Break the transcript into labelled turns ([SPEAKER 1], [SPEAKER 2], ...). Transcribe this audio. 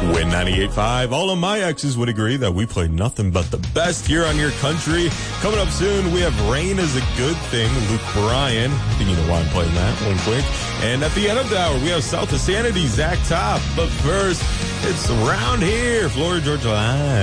[SPEAKER 1] Win 98.5. All of my exes would agree that we play nothing but the best here on your country. Coming up soon, we have Rain is a Good Thing, Luke Bryan. I think you know why I'm playing that. Wink, wink. And at the end of the hour, we have South of Sanity, Zach Top. But first, it's Around Here, Florida Georgia Line.